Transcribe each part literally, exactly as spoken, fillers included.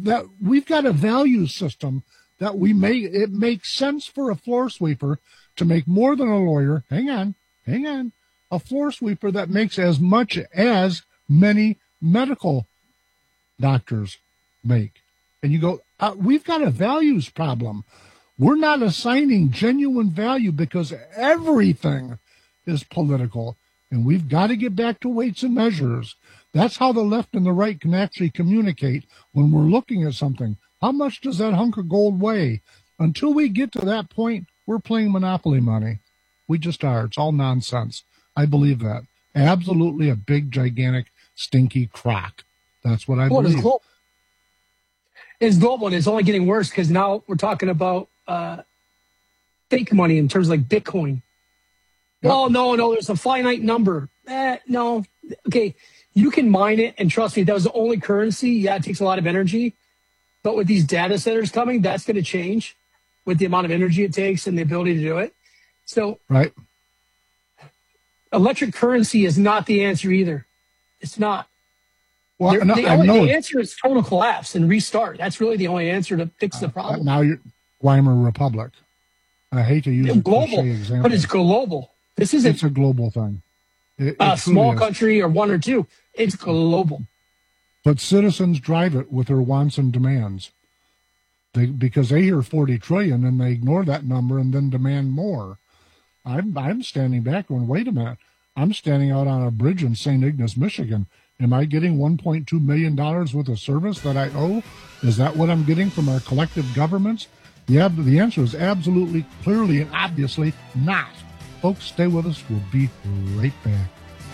that we've got a value system that we make. It makes sense for a floor sweeper to make more than a lawyer. Hang on, hang on. A floor sweeper that makes as much as many medical doctors make. And you go, uh, we've got a values problem. We're not assigning genuine value because everything is political. And we've got to get back to weights and measures. That's how the left and the right can actually communicate when we're looking at something. How much does that hunk of gold weigh? Until we get to that point, we're playing Monopoly money. We just are. It's all nonsense. I believe that. Absolutely a big, gigantic, stinky crock. That's what I well, believe. It's global. It's global, and it's only getting worse because now we're talking about uh, fake money in terms of like Bitcoin. Yep. Oh, no, no, there's a finite number. Eh, no. Okay, you can mine it, and trust me, if that was the only currency, yeah, it takes a lot of energy. But with these data centers coming, that's going to change with the amount of energy it takes and the ability to do it. So right. Electric currency is not the answer either. It's not. Well, no, the, only, the answer is total collapse and restart. That's really the only answer to fix the problem. Uh, now you're Weimar Republic. I hate to use it's a global, cliche example. But it's global. This isn't. It's a global thing. It, a it small is. country or one or two. It's global. But citizens drive it with their wants and demands. They, because they hear forty trillion and they ignore that number and then demand more. I'm I'm standing back going, wait a minute. I'm standing out on a bridge in Saint Ignace, Michigan. Am I getting one point two million dollars worth of service that I owe? Is that what I'm getting from our collective governments? Yeah, the answer is absolutely, clearly, and obviously not. Folks, stay with us. We'll be right back.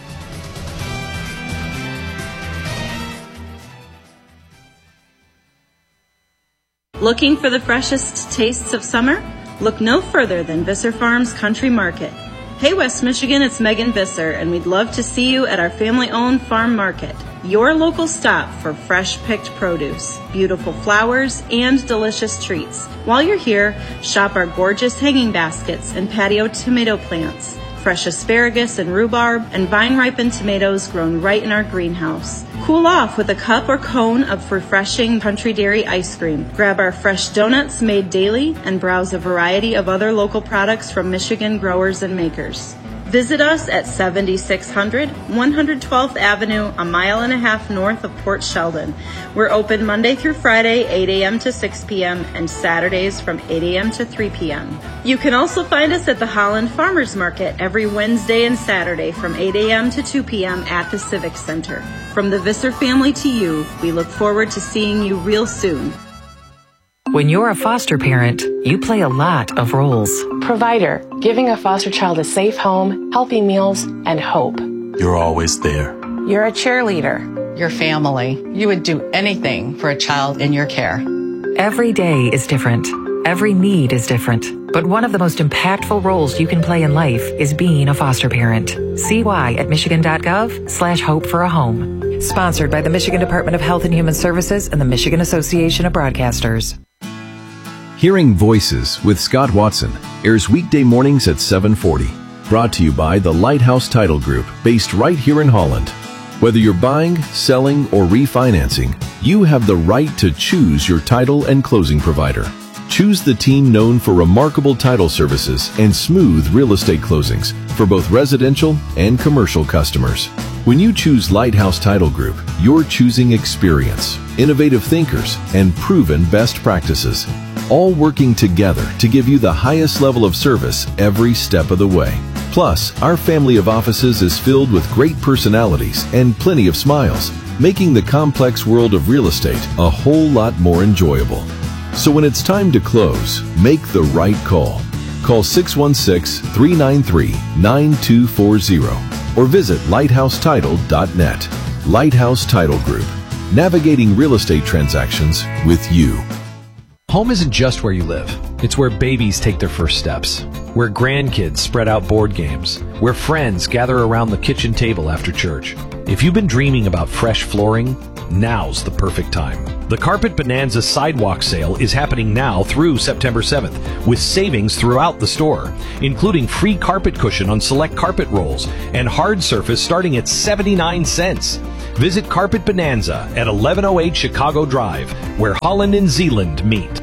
Looking for the freshest tastes of summer? Look no further than Visser Farms Country Market. Hey West Michigan, it's Megan Visser, and we'd love to see you at our family-owned farm market, your local stop for fresh-picked produce, beautiful flowers, and delicious treats. While you're here, shop our gorgeous hanging baskets and patio tomato plants, fresh asparagus and rhubarb, and vine-ripened tomatoes grown right in our greenhouse. Cool off with a cup or cone of refreshing Country Dairy ice cream. Grab our fresh donuts made daily and browse a variety of other local products from Michigan growers and makers. Visit us at seventy-six hundred one hundred twelfth Avenue, a mile and a half north of Port Sheldon. We're open Monday through Friday, eight a.m. to six p.m., and Saturdays from eight a.m. to three p.m. You can also find us at the Holland Farmers Market every Wednesday and Saturday from eight a.m. to two p.m. at the Civic Center. From the Visser family to you, we look forward to seeing you real soon. When you're a foster parent, you play a lot of roles. Provider, giving a foster child a safe home, healthy meals, and hope. You're always there. You're a cheerleader. Your family. You would do anything for a child in your care. Every day is different. Every need is different. But one of the most impactful roles you can play in life is being a foster parent. See why at michigan.gov slash hope for a home. Sponsored by the Michigan Department of Health and Human Services and the Michigan Association of Broadcasters. Hearing Voices with Scott Watson airs weekday mornings at seven forty. Brought to you by the Lighthouse Title Group, based right here in Holland. Whether you're buying, selling, or refinancing, you have the right to choose your title and closing provider. Choose the team known for remarkable title services and smooth real estate closings for both residential and commercial customers. When you choose Lighthouse Title Group, you're choosing experience, innovative thinkers, and proven best practices, all working together to give you the highest level of service every step of the way. Plus, our family of offices is filled with great personalities and plenty of smiles, making the complex world of real estate a whole lot more enjoyable. So when it's time to close, make the right call. Call six one six, three nine three, nine two four zero or visit lighthouse title dot net. Lighthouse Title Group, navigating real estate transactions with you. Home isn't just where you live. It's where babies take their first steps, where grandkids spread out board games, where friends gather around the kitchen table after church. If you've been dreaming about fresh flooring, now's the perfect time. The Carpet Bonanza Sidewalk Sale is happening now through September seventh, with savings throughout the store, including free carpet cushion on select carpet rolls and hard surface starting at seventy-nine cents. Visit Carpet Bonanza at eleven oh eight Chicago Drive, where Holland and Zeeland meet.